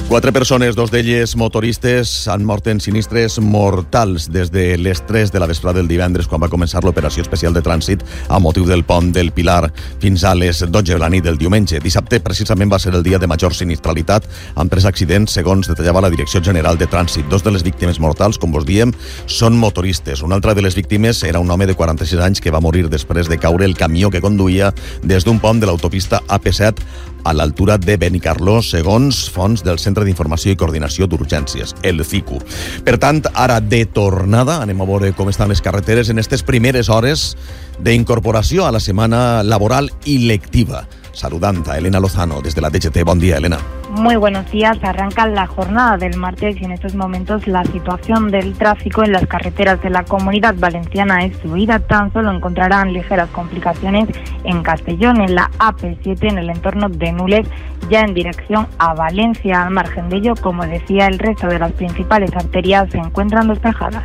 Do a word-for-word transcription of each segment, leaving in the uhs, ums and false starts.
Quatre persones, dos d'elles motoristes, han mort en sinistres mortals des de les tres de la vesprada del divendres, quan va començar l'operació especial de trànsit a motiu del pont del Pilar, fins a les dotze de la nit del diumenge. Dissabte, precisament, va ser el dia de major sinistralitat, amb tres accidents, segons detallava la Direcció General de Trànsit. Dos de les víctimes mortals, com vos diem, són motoristes. Una altra de les víctimes era un home de quaranta-sis anys que va morir després de caure el camió que conduïa des d'un pont de l'autopista A P set a l'altura de Benicarló, segons fonts del Centre d'Informació i Coordinació d'Urgències, el C I C U. Per tant, ara de tornada, anem a veure com estan les carreteres en aquestes primeres hores d'incorporació a la setmana laboral i lectiva. Saludant a Elena Lozano desde la D G T. Buen día, Elena. Muy buenos días. Arranca la jornada del martes y en estos momentos la situación del tráfico en las carreteras de la Comunidad Valenciana es fluida. Tan solo encontrarán ligeras complicaciones en Castellón, en la A P siete, en el entorno de Nules, ya en dirección a Valencia. Al margen de ello, como decía, el resto de las principales arterias se encuentran despejadas.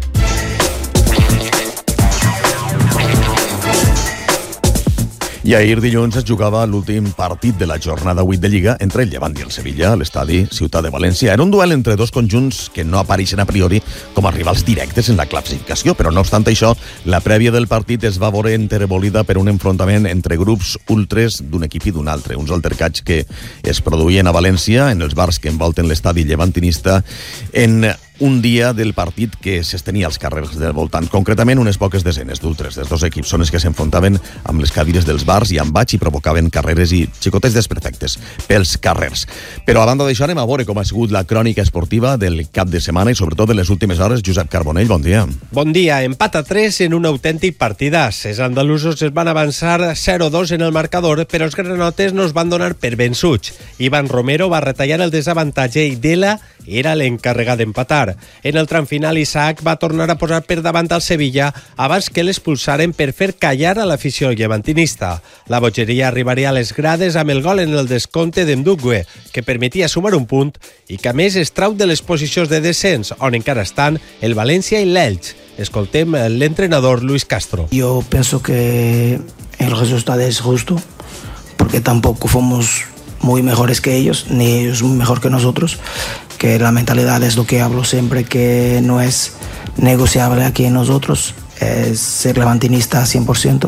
I ahir dilluns es jugava l'últim partit de la jornada vuit de Lliga entre el Llevant i el Sevilla a l'estadi Ciutat de València. Era un duel entre dos conjunts que no apareixen a priori com a rivals directes en la classificació, però no obstant això, la prèvia del partit es va veure enterbolida per un enfrontament entre grups ultres d'un equip i d'un altre. Uns altercats que es produïen a València, en els bars que envolten l'estadi llevantinista, en un dia del partit que s'estenia als carrers del voltant. Concretament, unes poques desenes d'ultres dels dos equips són els que s'enfrontaven amb les cadires dels bars i amb batx i provocaven carreres i xicotets desperfectes pels carrers. Però a banda d'això, anem a veure com ha sigut la crònica esportiva del cap de setmana i sobretot de les últimes hores. Josep Carbonell, bon dia. Bon dia. Empat a tres en un autèntic partidàs. Els andalusos es van avançar zero dos en el marcador, però els granotes no es van donar per vençuts. Ivan Romero va retallar el desavantatge i Dela era l'encarregat d'empatar. En el tram final, Isaac va tornar a posar per davant al Sevilla abans que l'expulsaren per fer callar a l'afició llevantinista. La bogeria arribaria a les grades amb el gol en el descompte d'Endugwe, que permetia sumar un punt i que a més es trau de les posicions de descens, on encara estan el València i l'Elx. Escoltem l'entrenador Luis Castro. Yo pienso que el resultado es justo, porque tampoco fuimos muy mejores que ellos, ni ellos mejor que nosotros, que la mentalidad es lo que hablo siempre, que no es negociable aquí en nosotros, es ser levantinista cien por ciento.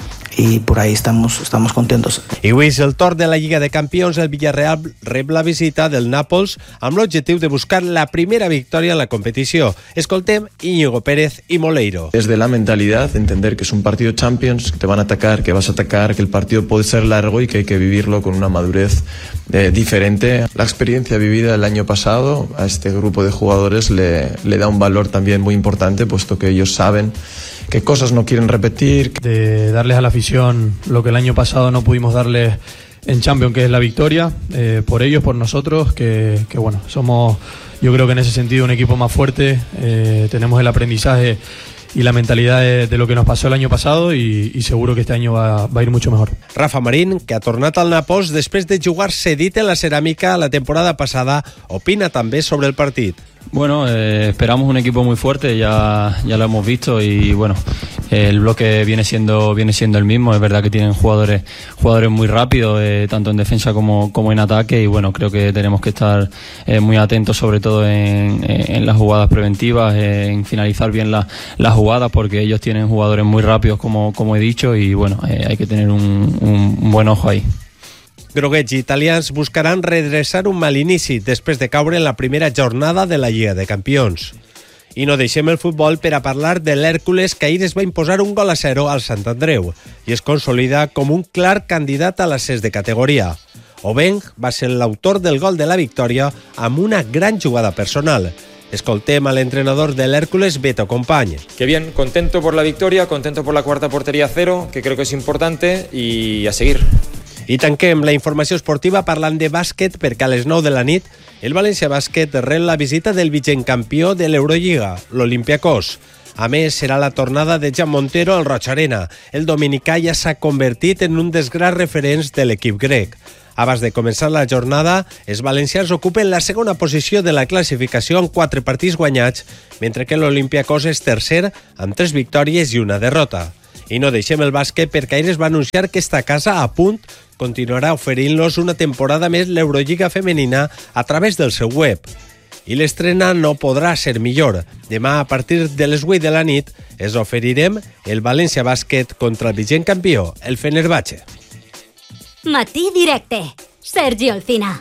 I por ahí estamos, estamos contentos. I avui és el torn de la Lliga de Campions. El Villarreal rep la visita del Nàpols amb l'objectiu de buscar la primera victòria en la competició. Escoltem Íñigo Pérez y Moleiro. Desde la mentalidad, entender que es un partido Champions, que te van a atacar, que vas a atacar, que el partido puede ser largo y que hay que vivirlo con una madurez eh, diferente. La experiencia vivida el año pasado a este grupo de jugadores le, le da un valor también muy importante, puesto que ellos saben qué cosas no quieren repetir. De darles a la afición lo que el año pasado no pudimos darles en Champions, que es la victoria, eh, por ellos, por nosotros, que, que bueno, somos, yo creo que en ese sentido un equipo más fuerte, eh, tenemos el aprendizaje y la mentalidad de, de lo que nos pasó el año pasado y, y seguro que este año va, va a ir mucho mejor. Rafa Marín, que ha tornat al Nàpols després de jugar cedit en la Ceràmica la temporada passada, opina també sobre el partit. Bueno, eh, esperamos un equipo muy fuerte, ya, ya lo hemos visto y bueno, el bloque viene siendo viene siendo el mismo. Es verdad que tienen jugadores jugadores muy rápidos, eh, tanto en defensa como, como en ataque, y bueno, creo que tenemos que estar eh, muy atentos, sobre todo en, en las jugadas preventivas, eh, en finalizar bien la, las jugadas, porque ellos tienen jugadores muy rápidos, como, como he dicho, y bueno, eh, hay que tener un, un, un buen ojo ahí. Groguets i italians buscaran redreçar un mal inici després de caure en la primera jornada de la Lliga de Campions. I no deixem el futbol per a parlar de l'Hèrcules, que ahir es va imposar un gol a zero al Sant Andreu i es consolida com un clar candidat a l'ascens de categoria. Obeng va ser l'autor del gol de la victòria amb una gran jugada personal. Escoltem al entrenador del Hércules, Beto Company. Que bien, contento por la victoria, contento por la cuarta portería a cero, que creo que es importante, y a seguir. I tanquem la informació esportiva parlant de bàsquet, perquè a les nou de la nit el València Bàsquet rep la visita del vigent campió de l'Eurolliga, l'Olympiacos. A més, serà la tornada de Jan Montero al Roig Arena. El dominicà ja s'ha convertit en un dels grans referents de l'equip grec. Abans de començar la jornada, els valencians ocupen la segona posició de la classificació amb quatre partits guanyats, mentre que l'Olympiacos és tercer amb tres victòries i una derrota. I no deixem el bàsquet perquè ahir es va anunciar que esta casa a punt continuarà oferint-los una temporada més l'Eurolliga femenina a través del seu web. I l'estrena no podrà ser millor. Demà, a partir de les vuit de la nit, es oferirem el València Bàsquet contra el vigent campió, el Fenerbahce. Matí directe. Sergi Olcina.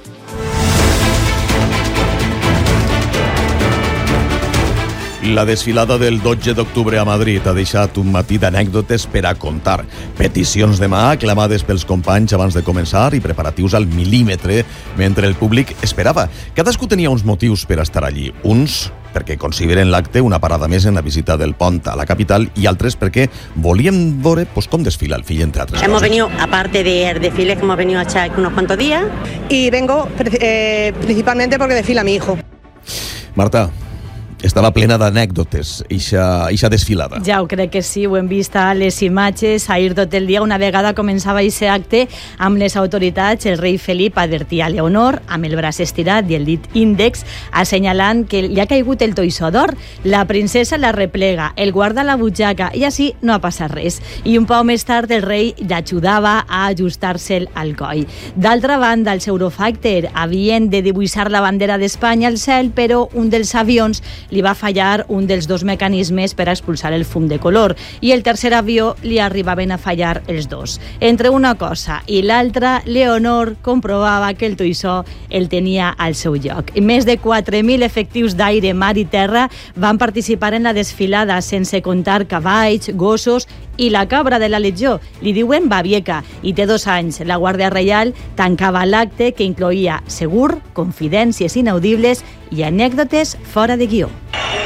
La desfilada del dotze d'octubre a Madrid ha deixat un matí d'anècdotes per a contar. Peticions de mà aclamades pels companys abans de començar i preparatius al mil·límetre mentre el públic esperava. Cadascú tenia uns motius per a estar allí. Uns perquè consideren l'acte una parada més en la visita del pont a la capital i altres perquè volien veure pues, com desfila el fill, entre altres hemos coses. Venido, aparte del desfile que hemos venido a echar unos cuantos días. Y vengo eh, principalmente porque desfila mi hijo. Marta, estava plena d'anècdotes, ixa, ixa desfilada. Ja ho crec que sí, ho hem vist a les imatges. Ahir tot el dia, una vegada començava aquest acte, amb les autoritats, el rei Felip advertia a Leonor, amb el braç estirat i el dit índex, assenyalant que li ha caigut el toisó d'or. La princesa la replega, el guarda la butxaca i així no ha passat res. I un poc més tard el rei l'ajudava a ajustar-se'l al coll. D'altra banda, els Eurofactor havien de dibuixar la bandera d'Espanya al cel, però un dels avions li va fallar un dels dos mecanismes per a expulsar el fum de color i el tercer avió li arribaven a fallar els dos. Entre una cosa i l'altra, Leonor comprovava que el toisó el tenia al seu lloc. I més de quatre mil efectius d'aire, mar i terra van participar en la desfilada, sense comptar cavalls, gossos i la cabra de la Legió. Li diuen Babieca i té dos anys. La Guàrdia Reial tancava l'acte, que incloïa segur, confidències inaudibles i anècdotes fora de guió.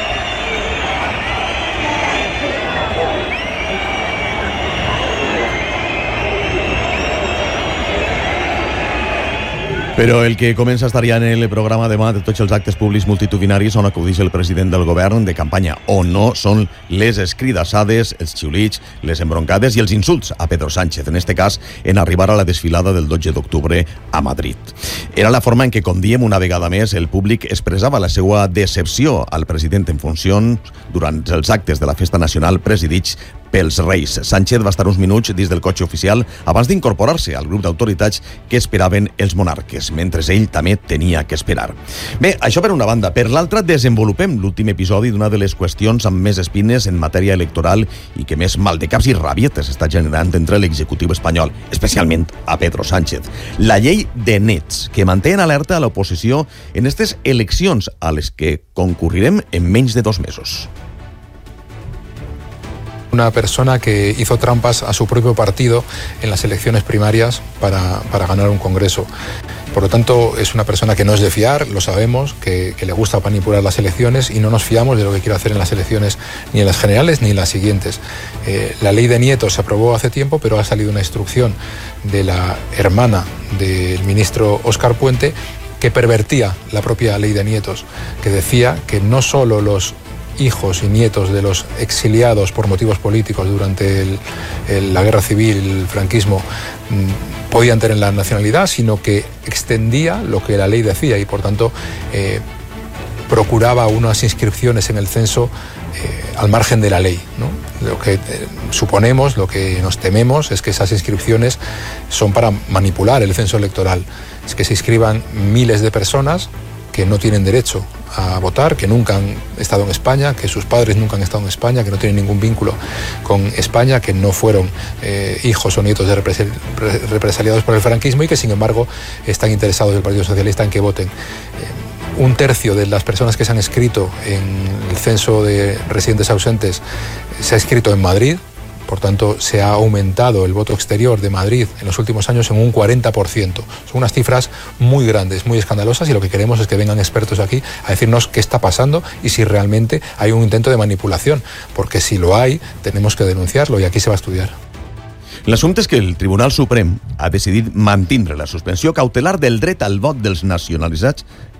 Però el que comença a estar ja en el programa demà de tots els actes públics multitudinaris on acudeix el president del govern de campanya o no són les escridassades, els xiulits, les embroncades i els insults a Pedro Sánchez, en este cas en arribar a la desfilada del dotze d'octubre a Madrid. Era la forma en què, com diem una vegada més, el públic expressava la seva decepció al president en funcions durant els actes de la festa nacional presidits pels Reis. Sánchez va estar uns minuts dins del cotxe oficial abans d'incorporar-se al grup d'autoritats que esperaven els monarques, mentre ell també tenia que esperar. Bé, això per una banda. Per l'altra, desenvolupem l'últim episodi d'una de les qüestions amb més espines en matèria electoral i que més maldecaps i rabietes està generant entre l'executiu espanyol, especialment a Pedro Sánchez. La llei de nets, que manté en alerta a l'oposició en aquestes eleccions a les que concurrirem en menys de dos mesos. Una persona que hizo trampas a su propio partido en las elecciones primarias para, para ganar un congreso. Por lo tanto, es una persona que no es de fiar, lo sabemos, que, que le gusta manipular las elecciones y no nos fiamos de lo que quiere hacer en las elecciones, ni en las generales ni en las siguientes. Eh, la ley de nietos se aprobó hace tiempo, pero ha salido una instrucción de la hermana del ministro Óscar Puente que pervertía la propia ley de nietos, que decía que no solo los hijos y nietos de los exiliados por motivos políticos durante el, el, la guerra civil, el franquismo, mmm, podían tener la nacionalidad, sino que extendía lo que la ley decía y por tanto eh, procuraba unas inscripciones en el censo eh, al margen de la ley, ¿no? Lo que eh, suponemos, lo que nos tememos es que esas inscripciones son para manipular el censo electoral, es que se inscriban miles de personas que no tienen derecho a votar, que nunca han estado en España, que sus padres nunca han estado en España, que no tienen ningún vínculo con España, que no fueron eh, hijos o nietos de repres represaliados por el franquismo y que sin embargo están interesados del Partido Socialista en que voten. Eh, un tercio de las personas que se han inscrito en el censo de residentes ausentes se ha inscrito en Madrid. Por tanto, se ha aumentado el voto exterior de Madrid en los últimos años en un cuarenta por ciento. Son unas cifras muy grandes, muy escandalosas y lo que queremos es que vengan expertos aquí a decirnos qué está pasando y si realmente hay un intento de manipulación. Porque si lo hay, tenemos que denunciarlo y aquí se va a estudiar. L'assumpte és que el Tribunal Suprem ha decidit mantindre la suspensió cautelar del dret al vot dels nacionalitzats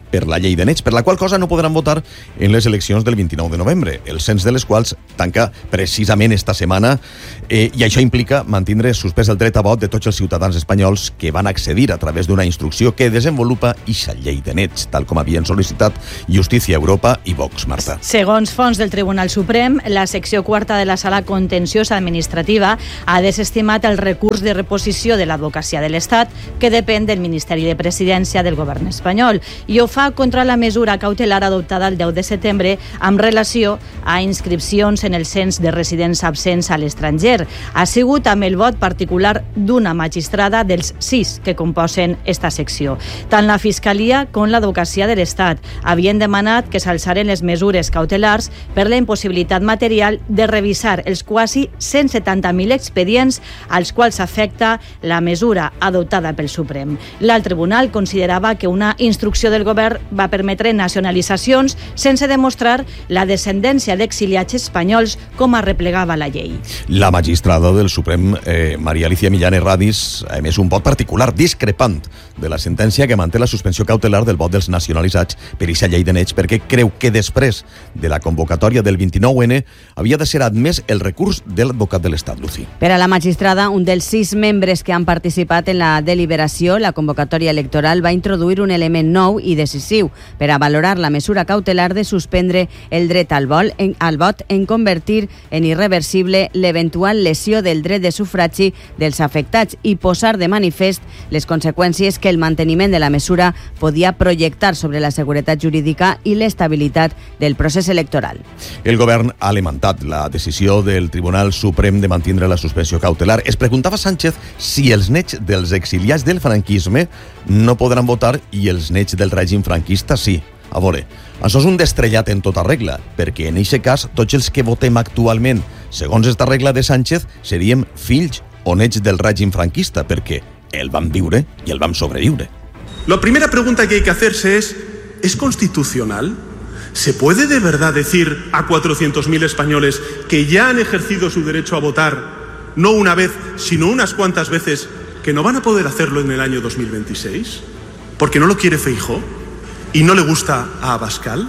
per la llei de nets, per la qual cosa no podran votar en les eleccions del vint-i-nou de novembre, el cens de les quals tanca precisament esta setmana, eh, i això implica mantindre suspès el dret a vot de tots els ciutadans espanyols que van accedir a través d'una instrucció que desenvolupa ixa llei de nets, tal com havien sol·licitat Justícia Europa i Vox, Marta. Segons fons del Tribunal Suprem, la secció quarta de la Sala Contenciosa Administrativa ha desestimat el recurs de reposició de l'advocacia de l'Estat, que depèn del Ministeri de Presidència del govern espanyol, i ho fa contra la mesura cautelar adoptada el deu de setembre amb relació a inscripcions en el cens de residents absents a l'estranger. Ha sigut amb el vot particular d'una magistrada dels sis que composen esta secció. Tant la Fiscalia com l'Advocacia de l'Estat havien demanat que s'alçaren les mesures cautelars per la impossibilitat material de revisar els quasi cent setanta mil expedients als quals afecta la mesura adoptada pel Suprem. L'alt tribunal considerava que una instrucció del govern va permetre nacionalitzacions sense demostrar la descendència d'exiliats espanyols com arreplegava la llei. La magistrada del Suprem, eh, Maria Alicia Millán Herradis, ha emès un vot particular discrepant de la sentència que manté la suspensió cautelar del vot dels nacionalitzats per aquesta llei de nets, perquè creu que després de la convocatòria del vint-i-nou ene havia de ser admès el recurs de l'advocat de l'Estat, Lucy. Per a la magistrada, un dels sis membres que han participat en la deliberació, la convocatòria electoral va introduir un element nou i decisiu per a valorar la mesura cautelar de suspendre el dret al, vol, en, al vot en convertir en irreversible l'eventual lesió del dret de sufragi dels afectats i posar de manifest les conseqüències que el manteniment de la mesura podia projectar sobre la seguretat jurídica i l'estabilitat del procés electoral. El govern ha lamentat la decisió del Tribunal Suprem de mantindre la suspensió cautelar. Es preguntava Sánchez si els nets dels exiliats del franquisme no podran votar i els nets del règim franquista sí. A veure, això és un destrellat en tota regla, perquè en aquest cas tots els que votem actualment, segons esta regla de Sánchez, seríem fills o nets del règim franquista, perquè el vam viure i el vam sobreviure. La primera pregunta que hay que hacerse es, ¿es constitucional? ¿Se puede de verdad decir a cuatrocientos mil españoles que ya han ejercido su derecho a votar, no una vez, sino unas cuantas veces, que no van a poder hacerlo en el año dos mil veintiséis? ¿Porque no lo quiere Feijóo y no le gusta a Abascal?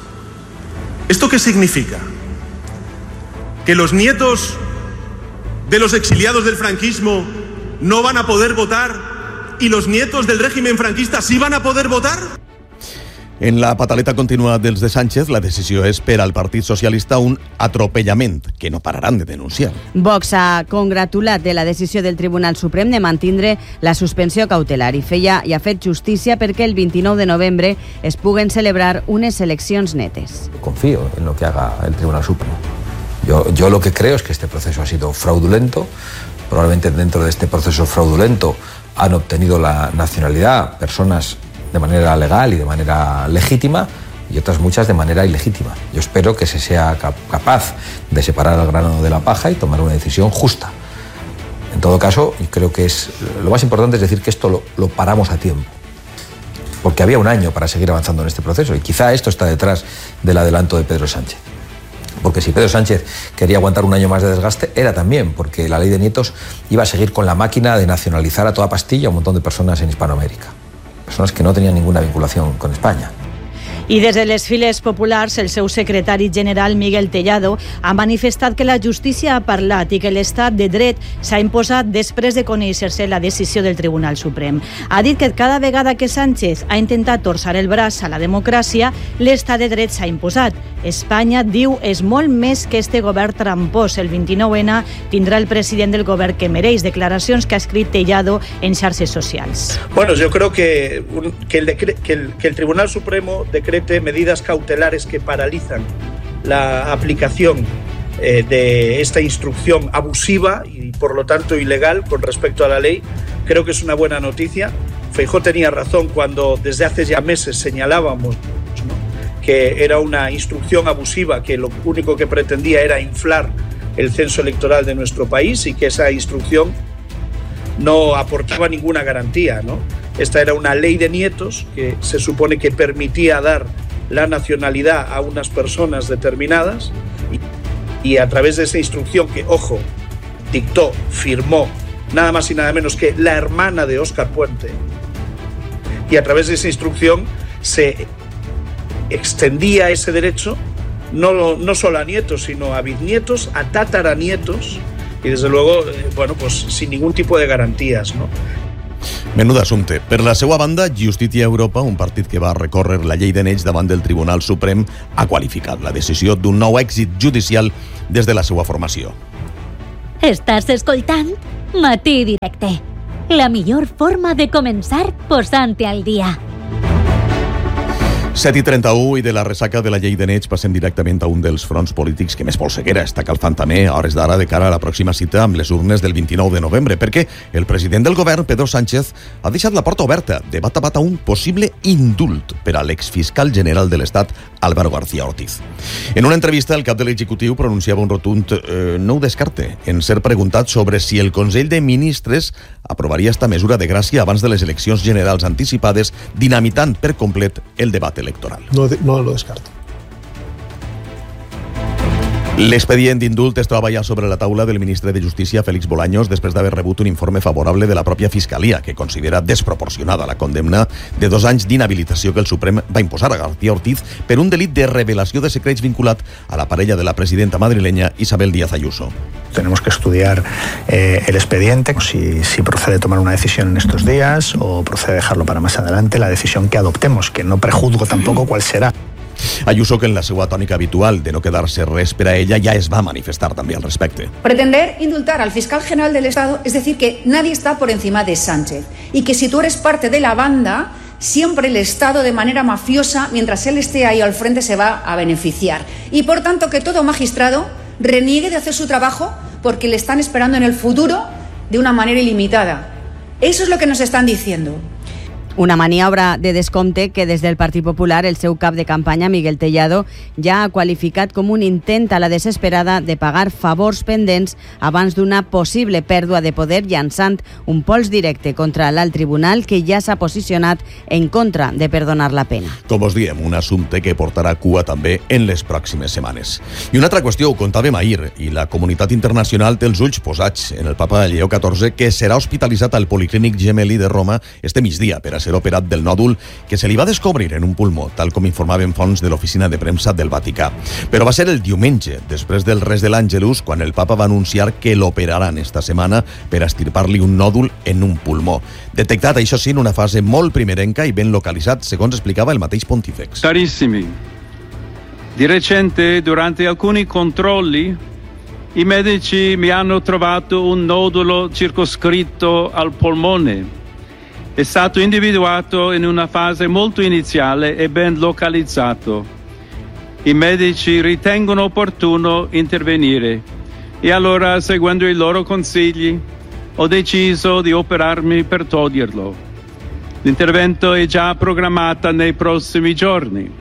¿Esto qué significa? ¿Que los nietos de los exiliados del franquismo no van a poder votar y los nietos del régimen franquista sí van a poder votar? En la pataleta continua dels de Sánchez, la decisió és per al Partit Socialista un atropellament que no pararan de denunciar. Vox ha congratulat de la decisió del Tribunal Suprem de mantindre la suspensió cautelar i feia i ha fet justícia perquè el vint-i-nou de novembre es puguen celebrar unes eleccions netes. Confío en lo que haga el Tribunal Supremo. Yo, yo lo que creo es que este proceso ha sido fraudulento. Probablemente dentro de este proceso fraudulento han obtenido la nacionalidad personas de manera legal y de manera legítima y otras muchas de manera ilegítima. Yo espero que se sea cap- capaz de separar el grano de la paja y tomar una decisión justa. En todo caso, creo que es lo más importante es decir que esto lo, lo paramos a tiempo, porque había un año para seguir avanzando en este proceso y quizá esto está detrás del adelanto de Pedro Sánchez. Porque si Pedro Sánchez quería aguantar un año más de desgaste, era también porque la ley de nietos iba a seguir con la máquina de nacionalizar a toda pastilla a un montón de personas en Hispanoamérica. Personas que no tenían ninguna vinculación con España. I des de les files populars, el seu secretari general, Miguel Tellado, ha manifestat que la justícia ha parlat i que l'estat de dret s'ha imposat després de conèixer-se la decisió del Tribunal Suprem. Ha dit que cada vegada que Sánchez ha intentat torçar el braç a la democràcia, l'estat de dret s'ha imposat. Espanya, diu, és molt més que este govern trampós. El vint-i-nou ene tindrà el president del govern que mereix, declaracions que ha escrit Tellado en xarxes socials. Bueno, yo creo que, que, el, decre, que, el, que el Tribunal Supremo decrete medidas cautelares que paralizan la aplicación eh, de esta instrucción abusiva y por lo tanto ilegal con respecto a la ley, creo que es una buena noticia. Feijóo tenía razón cuando desde hace ya meses señalábamos, ¿no?, que era una instrucción abusiva que lo único que pretendía era inflar el censo electoral de nuestro país y que esa instrucción no aportaba ninguna garantía, ¿no? Esta era una ley de nietos que se supone que permitía dar la nacionalidad a unas personas determinadas y, y a través de esa instrucción que, ojo, dictó, firmó, nada más y nada menos que la hermana de Óscar Puente, y a través de esa instrucción se extendía ese derecho no, no solo a nietos, sino a bisnietos, a tataranietos, y desde luego, bueno, pues sin ningún tipo de garantías, ¿no? Menú d'assumpte. Per la seva banda, Justícia Europa, un partit que va recórrer la llei de Neix davant del Tribunal Suprem, ha qualificat la decisió d'un nou èxit judicial des de la seva formació. Estàs escoltant Matí Directe, la millor forma de començar posant-te al dia. set i trenta-u i de la ressaca de la llei de Neix passem directament a un dels fronts polítics que més polseguera està calfant també a hores d'ara de cara a la pròxima cita amb les urnes del vint-i-nou de novembre, perquè el president del govern, Pedro Sánchez, ha deixat la porta oberta de bat a bat a un possible indult per a l'exfiscal general de l'Estat, Álvaro García Ortiz. En una entrevista, el cap de l'executiu pronunciava un rotund eh, no ho descarte, en ser preguntat sobre si el Consell de Ministres aprovaria esta mesura de gràcia abans de les eleccions generals anticipades, dinamitant per complet el debat electoral. No, no lo descarto. L'expedient d'indult es troba ja sobre la taula del ministre de Justícia, Félix Bolaños, després d'haver rebut un informe favorable de la pròpia Fiscalia, que considera desproporcionada la condemna de dos anys d'inhabilitació que el Suprem va imposar a García Ortiz per un delit de revelació de secrets vinculat a la parella de la presidenta madrileña Isabel Díaz Ayuso. Tenemos que estudiar eh, el expediente, si, si procede tomar una decisión en estos días o procede dejarlo para más adelante, la decisión que adoptemos, que no prejuzgo tampoco cuál será. Ayuso, que en la seva tònica habitual de no quedar-se res per a ella, ya es va manifestar també al respecte. Pretender indultar al fiscal general del Estado es decir que nadie está por encima de Sánchez y que si tú eres parte de la banda, siempre el Estado de manera mafiosa, mientras él esté ahí al frente, se va a beneficiar. Y por tanto que todo magistrado reniegue de hacer su trabajo porque le están esperando en el futuro de una manera ilimitada. Eso es lo que nos están diciendo. Una maniobra de descompte que des del Partit Popular el seu cap de campanya, Miguel Tellado, ja ha qualificat com un intent a la desesperada de pagar favors pendents abans d'una possible pèrdua de poder, llançant un pols directe contra l'alt tribunal que ja s'ha posicionat en contra de perdonar la pena. Com us diem, un assumpte que portarà cua també en les pròximes setmanes. I una altra qüestió, ho contàvem ahir, i la comunitat internacional té els ulls posats en el papa Lleó catorze, que serà hospitalitzat al Policlínic Gemelli de Roma este migdia per a ser operat del nòdul que se li va descobrir en un pulmó, tal com informaven fonts de l'oficina de premsa del Vaticà. Però va ser el diumenge, després del res de l'Àngelus, quan el papa va anunciar que l'operaran esta setmana per estirpar-li un nòdul en un pulmò. Detectat, això sí, en una fase molt primerenca i ben localitzat, segons explicava el mateix pontífex. Carissimi, di recente, durante alcuni controlli, i medici mi hanno trovato un nodulo circoscritto al polmone. È stato individuato in una fase molto iniziale e ben localizzato. I medici ritengono opportuno intervenire e allora, seguendo i loro consigli, ho deciso di operarmi per toglierlo. L'intervento è già programmato nei prossimi giorni.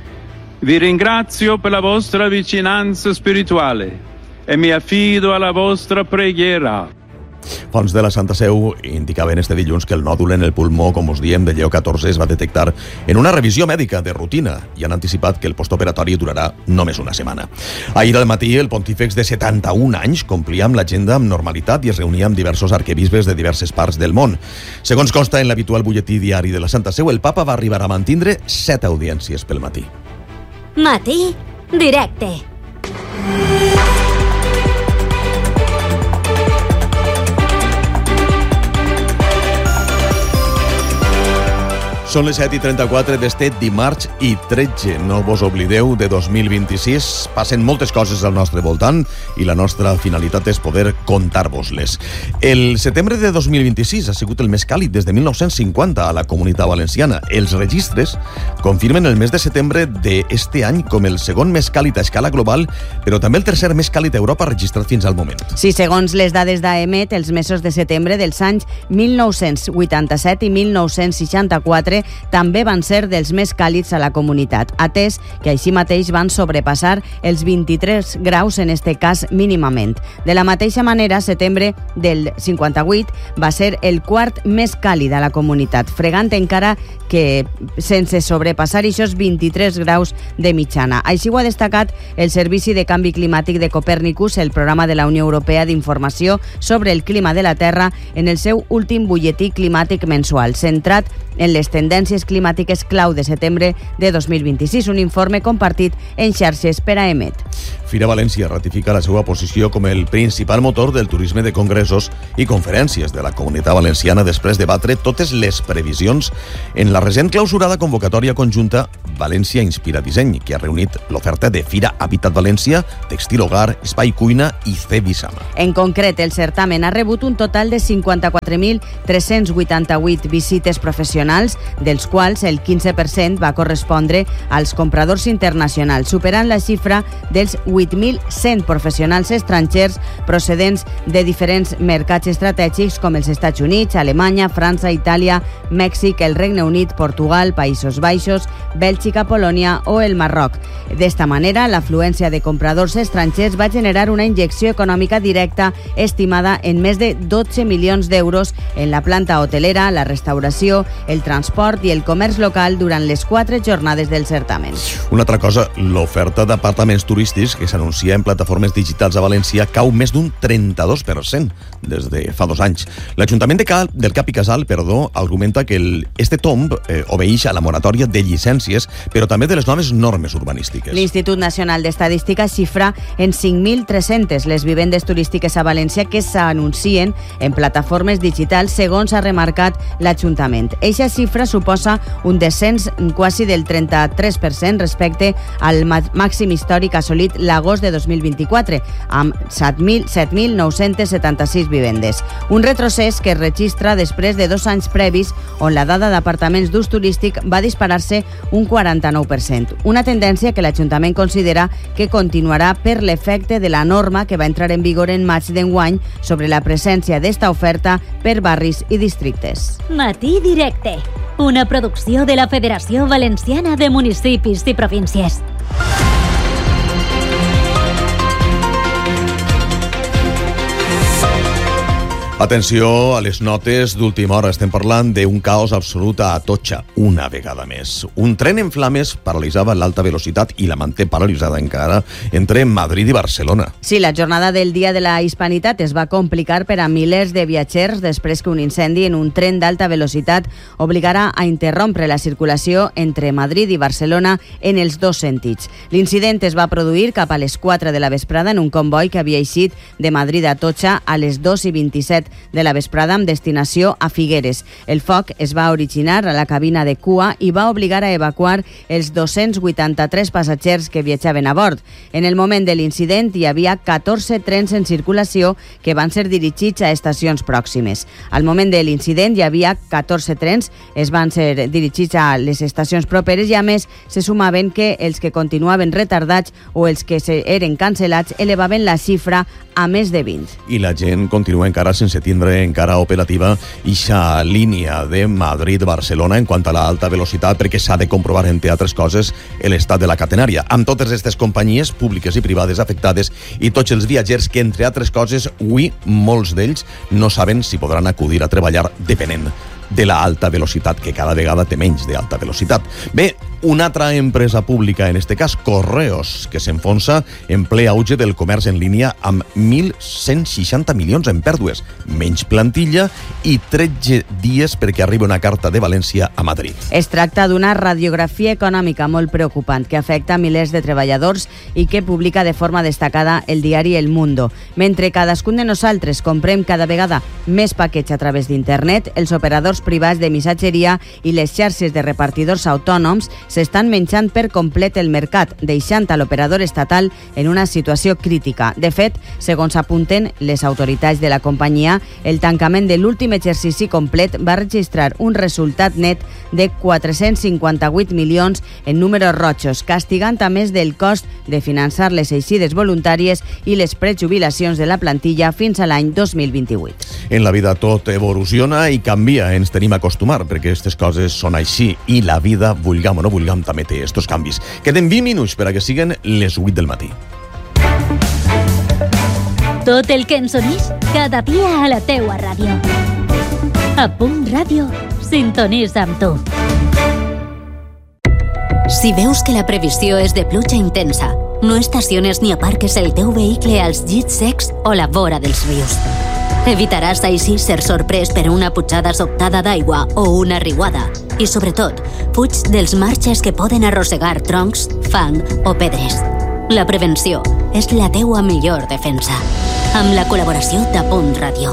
Vi ringrazio per la vostra vicinanza spirituale e mi affido alla vostra preghiera. Fonts de la Santa Seu indicaven este dilluns que el nòdul en el pulmó, com us diem, de Lleó catorze es va detectar en una revisió mèdica de rutina i han anticipat que el postoperatori durarà només una setmana. Ahir al matí el pontífex de setanta-un anys complia amb l'agenda amb normalitat i es reunia amb diversos arquebisbes de diverses parts del món. Segons consta en l'habitual butlletí diari de la Santa Seu, el papa va arribar a mantindre set audiències pel matí. Matí Directe. Són les set i trenta-quatre d'este dimarts i tretze. No vos oblideu de dos mil vint-i-sis. Passen moltes coses al nostre voltant i la nostra finalitat és poder contar-vos-les. El setembre de dos mil vint-i-sis ha sigut el més càlid des de mil nou-cents cinquanta a la Comunitat Valenciana. Els registres confirmen el mes de setembre d'este any com el segon més càlid a escala global, però també el tercer més càlid a Europa registrat fins al moment. Sí, segons les dades d'AEMET, els mesos de setembre dels anys mil nou-cents vuitanta-set i mil nou-cents seixanta-quatre també van ser dels més càlids a la comunitat, atès que així mateix van sobrepassar els vint-i-tres graus en este cas mínimament. De la mateixa manera, setembre del cinquanta-vuit va ser el quart més càlid a la comunitat, fregant encara que sense sobrepassar aquests vint-i-tres graus de mitjana. Així ho ha destacat el Servici de Canvi Climàtic de Copèrnicus, el programa de la Unió Europea d'informació sobre el clima de la Terra, en el seu últim butlletí climàtic mensual, centrat en les tendències tendències climàtiques clau de setembre de dos mil vint-i-sis, un informe compartit en xarxes per a Emet. Fira València ratifica la seva posició com el principal motor del turisme de congressos i conferències de la Comunitat Valenciana després de batre totes les previsions en la recent clausurada convocatòria conjunta València Inspira Disseny, que ha reunit l'oferta de Fira Habitat València, Textil Hogar, Espai Cuina i Cebisama. En concret, el certamen ha rebut un total de cinquanta-quatre mil tres-cents vuitanta-vuit visites professionals, dels quals el quinze per cent va correspondre als compradors internacionals, superant la xifra dels vuit mil cent professionals estrangers procedents de diferents mercats estratègics com els Estats Units, Alemanya, França, Itàlia, Mèxic, el Regne Unit, Portugal, Països Baixos, Bèlgica, Polònia o el Marroc. D'esta manera, l'afluència de compradors estrangers va generar una injecció econòmica directa estimada en més de dotze milions d'euros en la planta hotelera, la restauració, el transport i el comerç local durant les quatre jornades del certamen. Una altra cosa, l'oferta d'apartaments turístics que s'anuncia en plataformes digitals a València cau més d'un trenta-dos per cent des de fa dos anys. L'Ajuntament de Cal, del Cap i Casal perdó, argumenta que el, este tomb eh, obeeix a la moratòria de llicències, però també de les noves normes urbanístiques. L'Institut Nacional d'Estadística xifra en cinc mil tres-cents les vivendes turístiques a València que s'anuncien en plataformes digitals, segons ha remarcat l'Ajuntament. Eixa xifra suposa un descens quasi del trenta-tres per cent respecte al màxim històric assolit l'agost de dos mil vint-i-quatre, amb set mil nou-cents setanta-sis vivendes. Un retrocés que es registra després de dos anys previs on la dada d'apartaments d'ús turístic va disparar-se un quaranta-nou per cent. Una tendència que l'Ajuntament considera que continuarà per l'efecte de la norma que va entrar en vigor en maig d'enguany sobre la presència d'esta oferta per barris i districtes. Matí Directe, una producció de la Federació Valenciana de Municipis i Províncies. Atenció a les notes d'última hora. Estem parlant d'un caos absolut a Atocha, una vegada més. Un tren en flames paralitzava l'alta velocitat i la manté paralitzada encara entre Madrid i Barcelona. Sí, la jornada del Dia de la Hispanitat es va complicar per a milers de viatgers després que un incendi en un tren d'alta velocitat obligarà a interrompre la circulació entre Madrid i Barcelona en els dos sentits. L'incident es va produir cap a les quatre de la vesprada en un comboi que havia eixit de Madrid a Atocha a les dos i vint-i-set de la vesprada amb destinació a Figueres. El foc es va originar a la cabina de cua i va obligar a evacuar els dos-cents vuitanta-tres passatgers que viatjaven a bord. En el moment de l'incident hi havia catorze trens en circulació que van ser dirigits a estacions pròximes. Al moment de l'incident hi havia catorze trens, es van ser dirigits a les estacions properes i a més se sumaven que els que continuaven retardats o els que eren cancel·lats elevaven la xifra a més de vint. I la gent continua encara sense tindre encara operativa ixa línia de Madrid-Barcelona en quant a l'alta velocitat, perquè s'ha de comprovar, entre altres coses, l'estat de la catenària. Amb totes aquestes companyies públiques i privades afectades i tots els viatgers que, entre altres coses, avui molts d'ells no saben si podran acudir a treballar depenent de la alta velocitat, que cada vegada té menys d'alta velocitat. Bé, una altra empresa pública, en este cas Correos, que s'enfonsa en ple auge del comerç en línia amb mil cent seixanta milions en pèrdues, menys plantilla i tretze dies perquè arriba una carta de València a Madrid. Es tracta d'una radiografia econòmica molt preocupant que afecta milers de treballadors i que publica de forma destacada el diari El Mundo. Mentre cadascun de nosaltres comprem cada vegada més paquets a través d'internet, els operadors privats de missatgeria i les xarxes de repartidors autònoms s'estan menjant per complet el mercat, deixant a l'operador estatal en una situació crítica. De fet, segons apunten les autoritats de la companyia, el tancament de l'últim exercici complet va registrar un resultat net de quatre-cents cinquanta-vuit milions en números rojos, castigant a més del cost de finançar les eixides voluntàries i les prejubilacions de la plantilla fins a l'any dos mil vint-i-vuit. En la vida tot evoluciona i canvia, ens tenim a acostumar, perquè aquestes coses són així i la vida, vulgam o no vulgam, també té estos canvis. Queden vint minuts per a que siguen les vuit del matí. Tot el que ens unís cada dia a la teua ràdio. A Punt Ràdio, sintonitza amb tu. Si veus que la previsió és de pluja intensa, no estaciones ni aparques el teu vehicle als llits secs o la vora dels rius. Evitaràs així ser sorprès per una pujada sobtada d'aigua o una riuada I sobretot, fuig dels marges que poden arrossegar troncs, fang o pedres. La prevenció és la teua millor defensa. Amb la col·laboració de Punt Ràdio.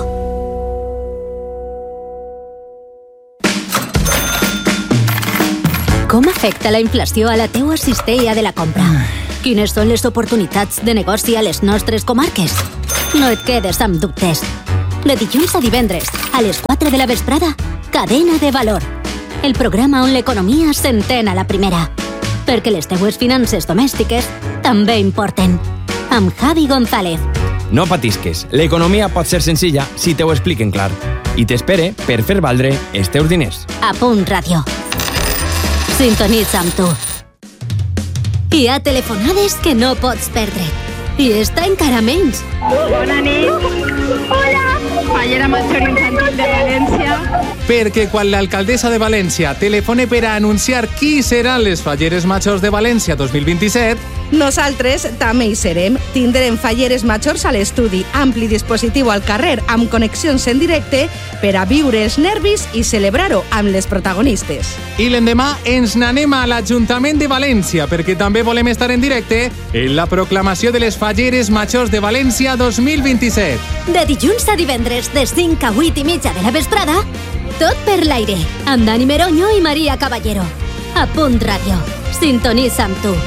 Com afecta la inflació a la teua cistella de la compra? Quines són les oportunitats de negoci a les nostres comarques? No et quedes amb dubtes. De dilluns a divendres, a les quatre de la vesprada, Cadena de Valor. El programa on l'economia s'entén a la primera. Perquè les teues finances domèstiques també importen. Amb Javi González. No patisques, l'economia pot ser senzilla si te ho expliquen clar. I t'espere per fer valdre els teus diners. A Punt Ràdio. Sintonitza amb tu. Hi ha telefonades que no pots perdre. I esta encara menys. Bona nit. Hola. Fallera Major Infantil de València. Perquè quan l'alcaldessa de València telefone per a anunciar qui seran les Falleres Majors de València dos mil vint-i-set, nosaltres també hi serem. Tindrem Falleres Majors a l'estudi, ampli dispositiu al carrer amb connexions en directe per a viure els nervis i celebrar-ho amb les protagonistes. I l'endemà ens n'anem a l'Ajuntament de València perquè també volem estar en directe en la proclamació de les Falleres Majors de València dos mil vint-i-set. De dilluns a divendres de cinc a vuit i mitja de la vesprada, tot per l'aire, amb Dani Meroño i Maria Caballero. A Punt Ràdio. Sintonitza amb tu.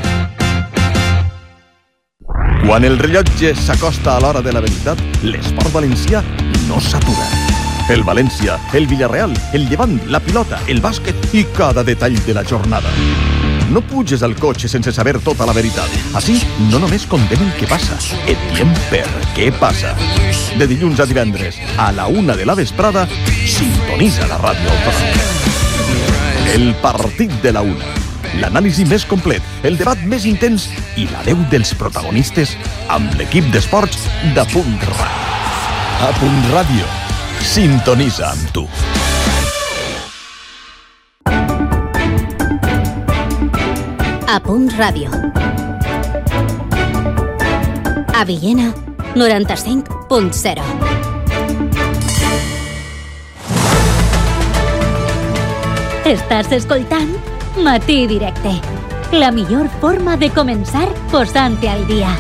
Quan el rellotge s'acosta a l'hora de la veritat, l'esport valencià no s'atura. El València, el Villarreal, el Llevant, la pilota, el bàsquet i cada detall de la jornada. No puges al cotxe sense saber tota la veritat. Així, no només contem el que passa, et diem per què passa. De dilluns a divendres, a la una de la vesprada, sintonitza la ràdio autonòmica. El partit de la una. L'anàlisi més complet, el debat més intens i la veu dels protagonistes amb l'equip d'esports de Punt Ràdio. A Punt Ràdio, sintonitza amb tu. A Punt Ràdio. A Villena, noranta-cinc punt zero. Estàs escoltant Matí Directe, la millor forma de començar posant-te al dia.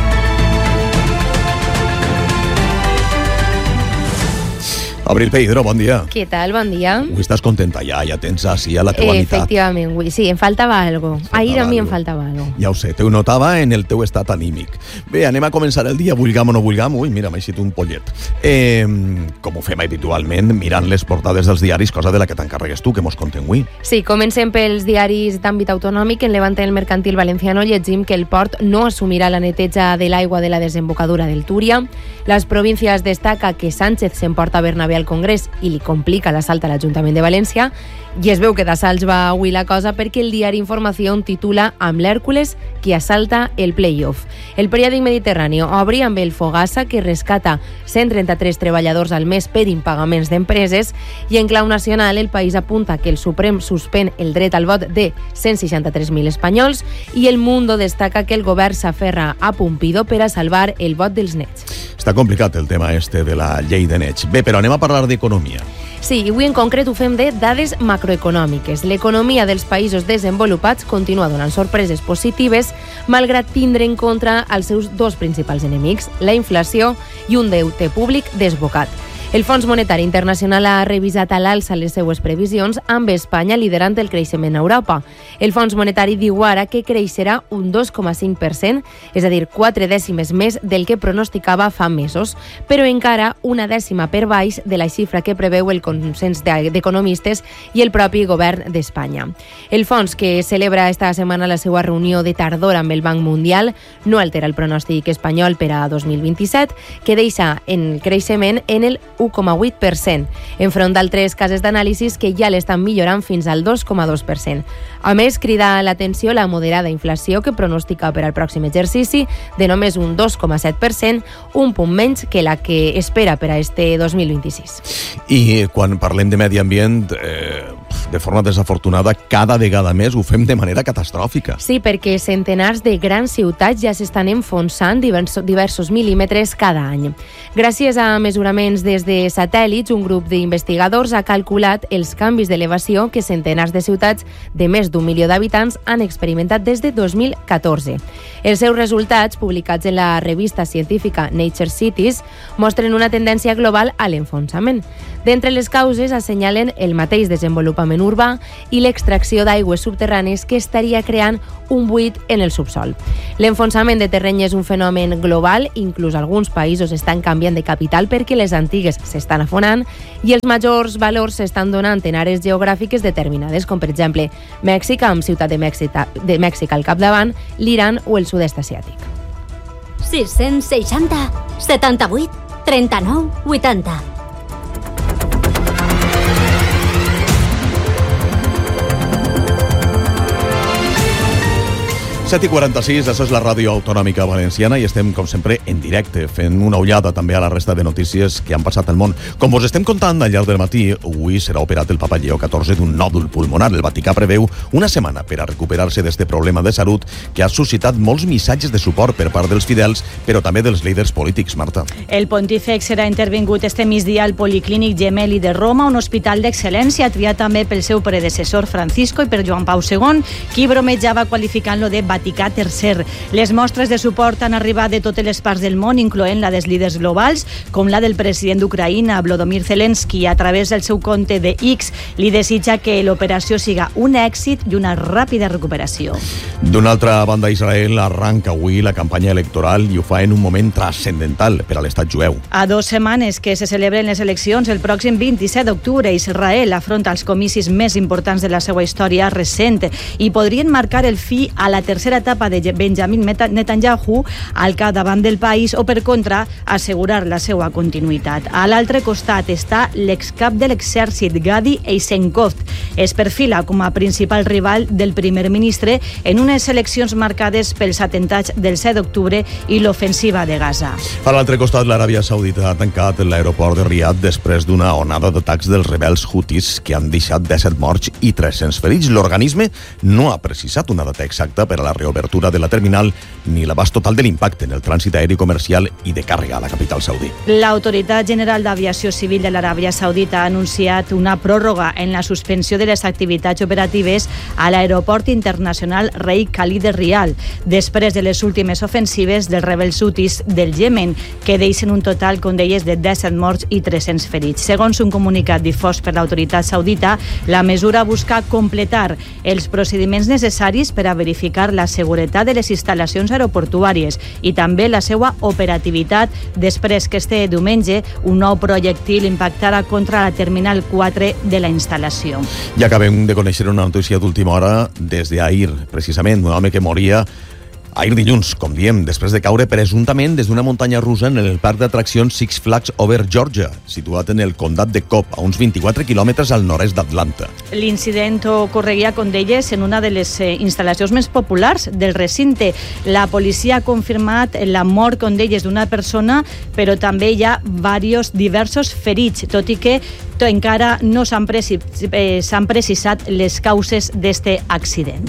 Abril Peidro, bon dia. Què tal? Bon dia. Avui estàs contenta ja, ja tens així a la teua eh, meitat. Efectivament, avui sí, em faltava algo. Ahir a mi em faltava algo. Ja ho sé, te ho notava en el teu estat anímic. Bé, anem a començar el dia, vulgam o no vulgam. Ui, mira, m'ha eixit un pollet. Eh, com ho fem habitualment, mirant les portades dels diaris, cosa de la que t'encarregues tu, que mos conten avui. Sí, comencem pels diaris d'àmbit autonòmic. En Levante el Mercantil Valenciano llegim que el port no assumirà la neteja de l'aigua de la desembocadura del Túria. Les províncies destaca que Sánchez s'emporta Bernabé al Congrés i li complica l'assalt a l'Ajuntament de València, i es veu que d'assalts va avui la cosa perquè el diari Informació titula amb l'Hèrcules qui assalta el play-off. El periòdic Mediterrani obri amb el Fogassa que rescata cent trenta-tres treballadors al mes per impagaments d'empreses, i en clau nacional el País apunta que el Suprem suspèn el dret al vot de cent seixanta-tres mil espanyols, i el Mundo destaca que el govern s'aferra a Pumpido per a salvar el vot dels nets. Està complicat el tema este de la llei de nets. Bé, però anem a parlar d'economia. Sí, i avui en concret ho fem de dades macroeconòmiques. L'economia dels països desenvolupats continua donant sorpreses positives, malgrat tindre en contra els seus dos principals enemics, la inflació i un deute públic desbocat. El Fons Monetari Internacional ha revisat a l'alça les seues previsions, amb Espanya liderant el creixement a Europa. El Fons Monetari diu ara que creixerà un dos coma cinc per cent, és a dir, quatre dècimes més del que pronosticava fa mesos, però encara una dècima per baix de la xifra que preveu el consens d'economistes i el propi govern d'Espanya. El fons, que celebra esta setmana la seva reunió de tardor amb el Banc Mundial, no altera el pronòstic espanyol per a dos mil vint-i-set, que deixa en creixement en el u coma vuit per cent, enfront d'altres cases d'anàlisis que ja l'estan millorant fins al dos coma dos per cent. A més, crida l'atenció la moderada inflació que pronostica per al pròxim exercici de només un dos coma set per cent, un punt menys que la que espera per a este dos mil vint-i-sis. I quan parlem de medi ambient, eh, de forma desafortunada, cada vegada més ho fem de manera catastròfica. Sí, perquè centenars de grans ciutats ja s'estan enfonsant diversos, diversos mil·límetres cada any. Gràcies a mesuraments des de satèl·lits, un grup d'investigadors ha calculat els canvis d'elevació que centenars de ciutats de més d'un milió d'habitants han experimentat des de dos mil catorze. Els seus resultats, publicats en la revista científica Nature Cities, mostren una tendència global a l'enfonsament. D'entre les causes assenyalen el mateix desenvolupament urbà i l'extracció d'aigües subterrànies que estaria creant un buit en el subsol. L'enfonsament de terreny és un fenomen global, inclús alguns països estan canviant de capital perquè les antigues s'estan afonant i els majors valors s'estan donant en àrees geogràfiques determinades, com per exemple Mèxic, amb Ciutat de Mèxic, de Mèxic al capdavant, l'Iran o el sud-est asiàtic. sis-cents seixanta, setanta-vuit, trenta-nou, vuitanta. set i quaranta-sis, això és la ràdio autonòmica valenciana i estem, com sempre, en directe, fent una ullada també a la resta de notícies que han passat al món. Com vos estem contant al llarg del matí, avui serà operat el papa Lleó catorze d'un nòdul pulmonar. El Vaticà preveu una setmana per a recuperar-se d'este problema de salut que ha suscitat molts missatges de suport per part dels fidels, però també dels líders polítics, Marta. El pontífex serà intervingut este migdia al Policlínic Gemelli de Roma, un hospital d'excel·lència triat també pel seu predecessor Francisco i per Joan Pau segon, qui bromejava qualificant-lo de Vaticà tercer. Les mostres de suport han arribat de totes les parts del món, incloent la dels líders globals, com la del president d'Ucraïna, Volodymyr Zelensky. A través del seu compte de X li desitja que l'operació siga un èxit i una ràpida recuperació. D'una altra banda, Israel arranca avui la campanya electoral i ho fa en un moment transcendental per a l'estat jueu. A dues setmanes que se celebren les eleccions, el pròxim vint-i-set d'octubre, Israel afronta els comicis més importants de la seva història recent i podrien marcar el fi a la tercera etapa de Benjamin Netanyahu al capdavant del país o, per contra, assegurar la seva continuïtat. A l'altre costat està l'excap de l'exèrcit, Gadi Eisenkot. Es perfila com a principal rival del primer ministre en unes eleccions marcades pels atentats del set d'octubre i l'ofensiva de Gaza. A l'altre costat, l'Aràbia Saudita ha tancat l'aeroport de Riad després d'una onada d'atacs dels rebels Houthis que han deixat disset morts i tres-cents ferits. L'organisme no ha precisat una data exacta per a la reobertura de la terminal ni l'abast total de l'impacte en el trànsit aeri comercial i de càrrega a la capital saudí. L'Autoritat General d'Aviació Civil de l'Aràbia Saudita ha anunciat una pròrroga en la suspensió de les activitats operatives a l'aeroport internacional Rei Khalid de Riad, després de les últimes ofensives dels rebels hutis del Iemen, que deixen un total, com deies, de disset morts i tres-cents ferits. Segons un comunicat difós per l'autoritat saudita, la mesura busca completar els procediments necessaris per a verificar la seguretat de les instal·lacions aeroportuàries i també la seva operativitat després que este diumenge un nou projectil impactara contra la terminal quatre de la instal·lació. I acabem de conèixer una notícia d'última hora des d'ahir, precisament, un home que moria ahir dilluns, com diem, després de caure presumptament des d'una muntanya russa en el parc d'atraccions Six Flags Over Georgia, situat en el condat de Cobb, a uns vint-i-quatre quilòmetres al nord-est d'Atlanta. L'incident ocorregia, com deies, en una de les instal·lacions més populars del recinte. La policia ha confirmat la mort, com deies, d'una persona, però també hi ha diversos, diversos ferits, tot i que encara no s'han eh, precisat les causes d'este accident.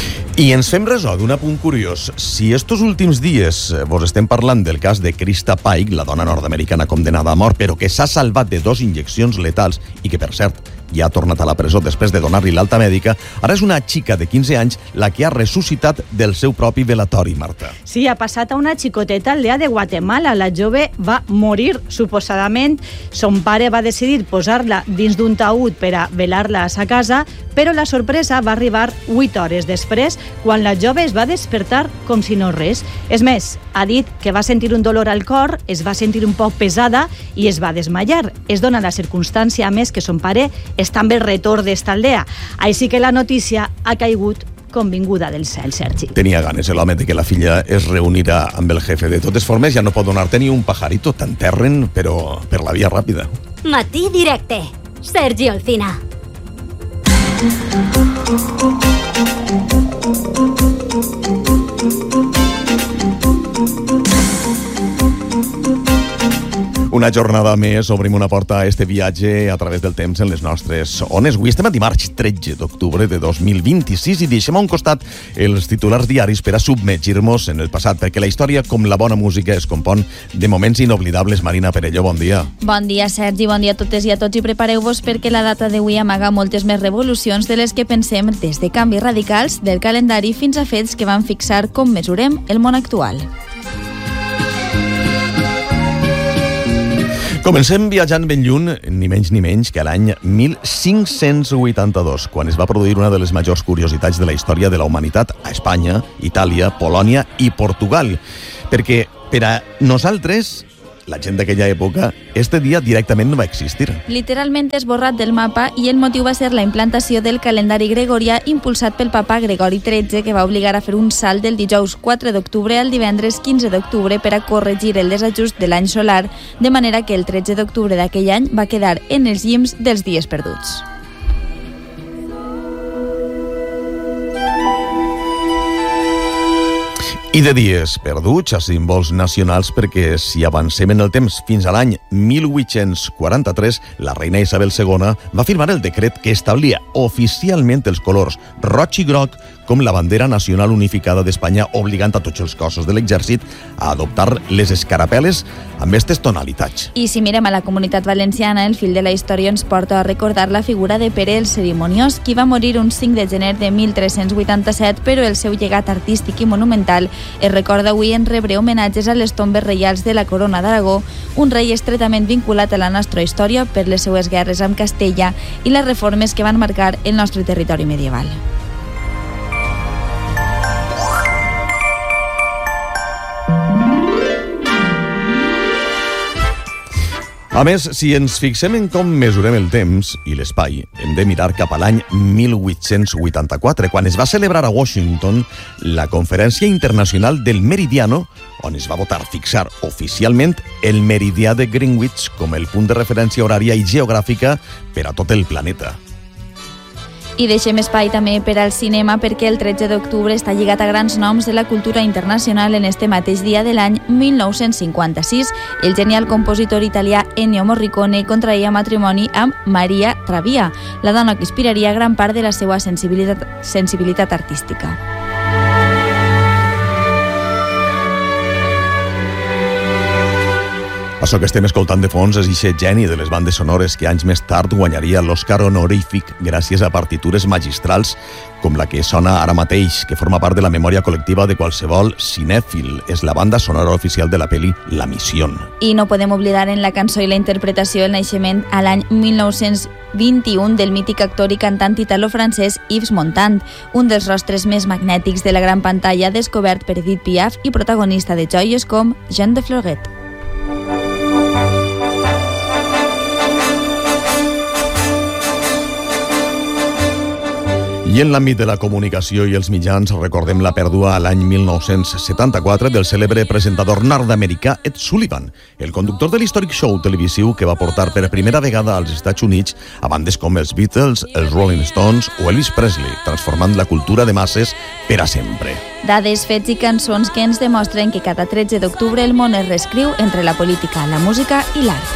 I ens fem ressò d'un apunt curiós. Si estos últims dies vos estem parlant del cas de Krista Paik, la dona nord-americana condemnada a mort, però que s'ha salvat de dos injeccions letals i que, per cert, ja ha tornat a la presó després de donar-li l'alta mèdica, ara és una xica de quinze anys la que ha ressuscitat del seu propi velatori, Marta. Sí, ha passat a una xicoteta aldea de Guatemala. La jove va morir, suposadament. Son pare va decidir posar-la dins d'un taüt per a velar-la a sa casa, però la sorpresa va arribar vuit hores després, quan la jove es va despertar com si no res. És més, ha dit que va sentir un dolor al cor, es va sentir un poc pesada i es va desmaiar. Es dona la circumstància, a més, que son pare és també el retorn d'esta aldea. Així que la notícia ha caigut com vinguda del cel, Sergi. Tenia ganes l'home de que la filla es reunirà amb el jefe. De totes formes, ja no pot donar-te ni un pajarito, t'enterren, però per la via ràpida. Matí directe. Sergi Olcina. Una Una jornada més, obrim una porta a este viatge a través del temps en les nostres ones. Avui estem a dimarts tretze d'octubre de dos mil vint-i-sis i deixem a un costat els titulars diaris per a submergir-nos en el passat, perquè la història, com la bona música, es compon de moments inoblidables. Marina Perelló, bon dia. Bon dia, Sergi, bon dia a totes i a tots, i prepareu-vos perquè la data d'avui amaga moltes més revolucions de les que pensem, des de canvis radicals del calendari fins a fets que van fixar com mesurem el món actual. Comencem viatjant ben lluny, ni menys ni menys que a l'any mil cinc-cents vuitanta-dos, quan es va produir una de les majors curiositats de la història de la humanitat a Espanya, Itàlia, Polònia i Portugal. Perquè per a nosaltres, la gent d'aquella època, este dia directament no va existir. Literalment esborrat del mapa, i el motiu va ser la implantació del calendari gregorià impulsat pel papa Gregori tretze, que va obligar a fer un salt del dijous quatre d'octubre al divendres quinze d'octubre per a corregir el desajust de l'any solar, de manera que el tretze d'octubre d'aquell any va quedar en els llims dels dies perduts. I de dies perduts a símbols nacionals, perquè si avancem en el temps fins a l'any mil vuit-cents quaranta-tres, la reina Isabel segona va firmar el decret que establia oficialment els colors roig i groc com la bandera nacional unificada d'Espanya, obligant a tots els cossos de l'exèrcit a adoptar les escarapeles amb aquestes tonalitats. I si mirem a la Comunitat Valenciana, el fil de la història ens porta a recordar la figura de Pere el Cerimoniós, qui va morir un cinc de gener de mil tres-cents vuitanta-set, però el seu llegat artístic i monumental es recorda avui en rebre homenatges a les tombes reials de la Corona d'Aragó, un rei estretament vinculat a la nostra història per les seues guerres amb Castella i les reformes que van marcar el nostre territori medieval. A més, si ens fixem en com mesurem el temps i l'espai, hem de mirar cap a l'any mil vuit-cents vuitanta-quatre, quan es va celebrar a Washington la Conferència Internacional del Meridiano, on es va votar fixar oficialment el meridià de Greenwich com el punt de referència horària i geogràfica per a tot el planeta. I deixem espai també per al cinema, perquè el tretze d'octubre està lligat a grans noms de la cultura internacional. En este mateix dia de l'any mil nou-cents cinquanta-sis, el genial compositor italià Ennio Morricone contraïa matrimoni amb Maria Travia, la dona que inspiraria gran part de la seva sensibilitat, sensibilitat artística. Això que estem escoltant de fons és ixe geni de les bandes sonores que anys més tard guanyaria l'Oscar honorífic gràcies a partitures magistrals com la que sona ara mateix, que forma part de la memòria col·lectiva de qualsevol cinèfil. És la banda sonora oficial de la pel·li La Misión. I no podem oblidar en la cançó i la interpretació el naixement a l'any mil nou-cents vint-i-un del mític actor i cantant italo-francès Yves Montand, un dels rostres més magnètics de la gran pantalla, descobert per Edith Piaf i protagonista de joies com Jean de Florette. I en l'àmbit de la comunicació i els mitjans, recordem la pèrdua a l'any mil nou-cents setanta-quatre del cèlebre presentador nord-americà Ed Sullivan, el conductor de l'històric show televisiu que va portar per primera vegada als Estats Units a bandes com els Beatles, els Rolling Stones o Elvis Presley, transformant la cultura de masses per a sempre. Dades, fets i cançons que ens demostren que cada tretze d'octubre el món es reescriu entre la política, la música i l'art.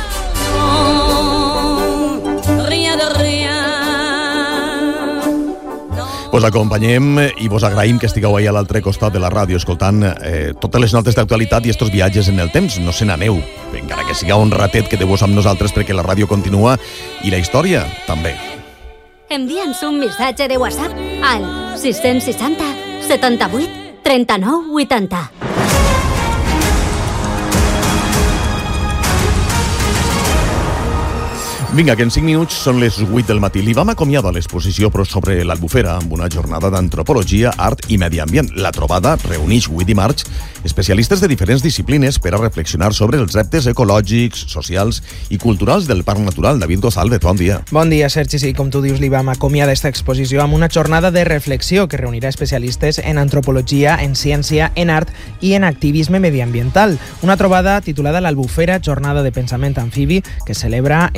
Vos acompanyem i vos agraïm que estigueu ahí a l'altre costat de la ràdio escoltant eh, totes les notes d'actualitat i estos viatges en el temps. No se n'aneu, encara que siga un ratet que vos amb nosaltres, perquè la ràdio continua i la història també. Envia'ns un missatge de WhatsApp al sis seixanta setanta-vuit trenta-nou vuitanta. Vinga, que en cinc minuts són les vuit del matí. Li vam acomiadar l'exposició sobre l'Albufera amb una jornada d'antropologia, art i medi ambient. La trobada reuneix avui dimarts especialistes de diferents disciplines per a reflexionar sobre els reptes ecològics, socials i culturals del Parc Natural. David González, bon dia. Bon dia, Sergi. Sí, com tu dius, li vam acomiadar aquesta exposició amb una jornada de reflexió que reunirà especialistes en antropologia, en ciència, en art i en activisme mediambiental. Una trobada titulada l'Albufera, jornada de pensament amfibi, que celebra esta vesprada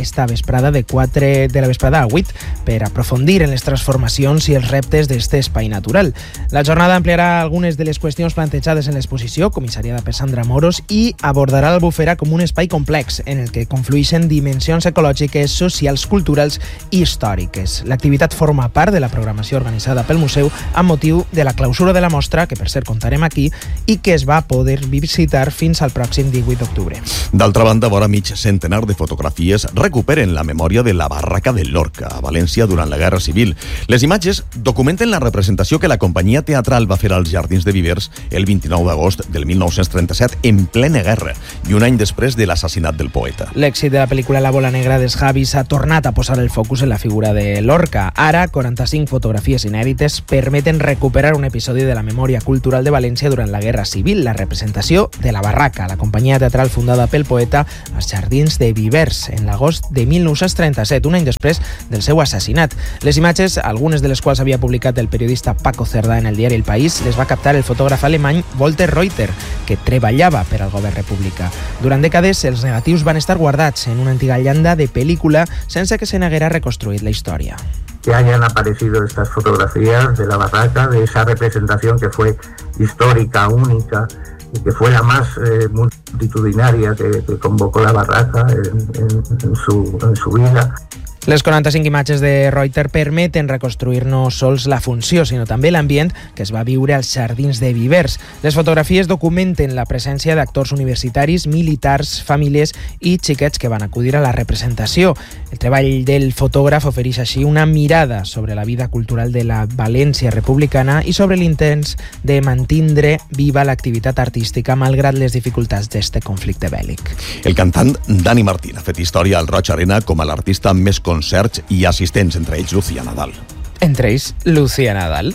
vesprada de quatre de la vesprada a vuit per aprofundir en les transformacions i els reptes d'este espai natural. La jornada ampliarà algunes de les qüestions plantejades en l'exposició, comissariada per Sandra Moros, i abordarà l'Albufera com un espai complex en el que confluïxen dimensions ecològiques, socials, culturals i històriques. L'activitat forma part de la programació organitzada pel museu amb motiu de la clausura de la mostra, que per cert contarem aquí, i que es va poder visitar fins al pròxim divuit d'octubre. D'altra banda, vora mig centenar de fotografies recuperen la memòria de la barraca de Lorca, a València, durant la Guerra Civil. Les imatges documenten la representació que la companyia teatral va fer als Jardins de Vivers el vint-i-nou d'agost del mil nou-cents trenta-set, en plena guerra, i un any després de l'assassinat del poeta. L'èxit de la pel·lícula La bola negra dels Javis ha tornat a posar el focus en la figura de Lorca. Ara, quaranta-cinc fotografies inèdites permeten recuperar un episodi de la memòria cultural de València durant la Guerra Civil, la representació de La barraca, la companyia teatral fundada pel poeta als Jardins de Vivers en l'agost de mil nou-cents trenta-set, un any després del seu assassinat. Les imatges, algunes de les quals havia publicat el periodista Paco Cerdà en el diari El País, les va captar el fotògraf alemany Walter Reuter, que treballava per al govern republicà. Durant dècades, els negatius van estar guardats en una antiga llanda de pel·lícula sense que se n'haguera reconstruït la història. Que hayan aparecido estas fotografías de la barraca, de esa representación que fue histórica, única, y que fue la más eh, multitudinaria que, que convocó la barraca en, en, en, su, en su vida. Les quaranta-cinc imatges de Reuter permeten reconstruir no sols la funció, sinó també l'ambient que es va viure als Jardins de Vivers. Les fotografies documenten la presència d'actors universitaris, militars, famílies i xiquets que van acudir a la representació. El treball del fotògraf ofereix així una mirada sobre la vida cultural de la València republicana i sobre l'intent de mantindre viva l'activitat artística malgrat les dificultats d'este conflicte bèl·lic. El cantant Dani Martín ha fet història al Roig Arena com a l'artista més concerts i assistents, entre ells Lucía Nadal. Entre ells, Lucía Nadal.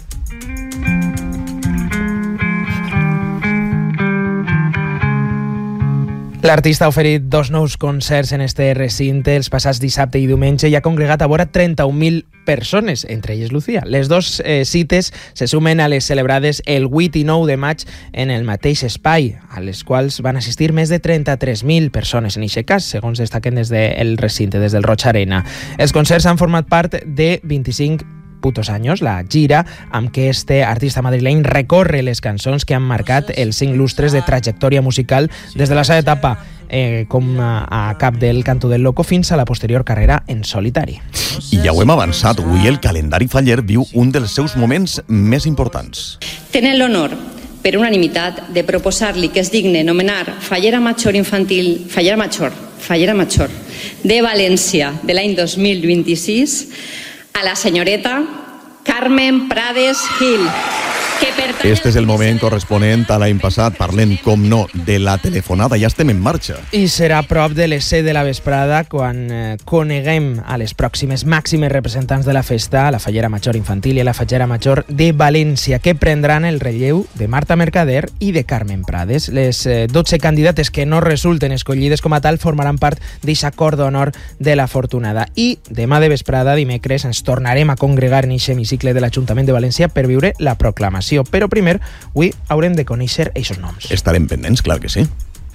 L'artista ha oferit dos nous concerts en este recinte els passats dissabte i diumenge i ha congregat a vora trenta-un mil persones, entre elles Lucía. Les dos eh, cites se sumen a les celebrades el vuit i nou de maig en el mateix espai, a les quals van assistir més de trenta-tres mil persones en eixe cas, segons destaquen des del recinte, des del Roig Arena. Els concerts han format part de vint-i-cinc putos anys, la gira amb què este artista madrileny recorre les cançons que han marcat els cinc lustres de trajectòria musical des de la seva etapa eh, com a, a cap del Canto del Loco fins a la posterior carrera en solitari. I ja ho hem avançat, avui el calendari faller viu un dels seus moments més importants. Tenen l'honor per unanimitat de proposar-li que es digne nomenar Fallera Major Infantil, Fallera Major, Fallera Major de València de l'any dos mil vint-i-sis a la senyoreta Carmen Prades Gil. Este és el moment corresponent a l'any passat. Parlem, com no, de la telefonada. Ja estem en marxa. I serà a prop de les set de la vesprada quan eh, coneguem a les pròximes màximes representants de la festa, a la Fallera Major Infantil i a la Fallera Major de València, que prendran el relleu de Marta Mercader i de Carmen Prades. Les eh, dotze candidates que no resulten escollides com a tal formaran part d'aquest acord d'honor de la Fortunada. I demà de vesprada, dimecres, ens tornarem a congregar en aquest hemicicle de l'Ajuntament de València per viure la proclamació. Però primer, avui haurem de conèixer aquests noms. Estarem pendents, clar que sí.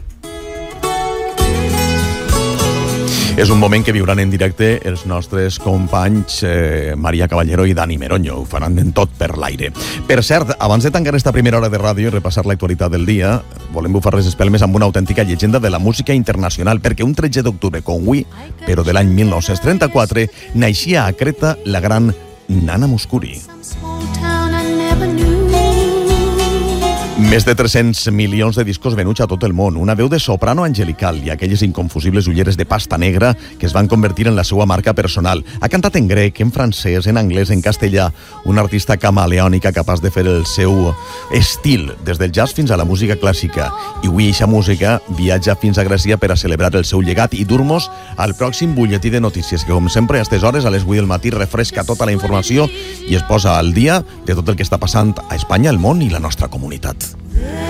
És un moment que viuran en directe els nostres companys eh, Maria Caballero i Dani Meroño. Ho faran en tot per l'aire. Per cert, abans de tancar esta primera hora de ràdio i repassar l'actualitat del dia, volem bufar les espelmes amb una autèntica llegenda de la música internacional, perquè un tretze d'octubre com avui, però de l'any mil nou-cents trenta-quatre, naixia a Creta la gran Nana Mouskouri. Més de tres-cents milions de discos venuts a tot el món, una veu de soprano angelical i aquelles inconfusibles ulleres de pasta negra que es van convertir en la seva marca personal. Ha cantat en grec, en francès, en anglès, en castellà, una artista camaleònica capaç de fer el seu estil, des del jazz fins a la música clàssica. I avui eixa música viatja fins a Grècia per a celebrar el seu llegat i dur-nos al pròxim butlletí de notícies, que com sempre a aquestes hores, a les vuit del matí, refresca tota la informació i es posa al dia de tot el que està passant a Espanya, el món i la nostra comunitat.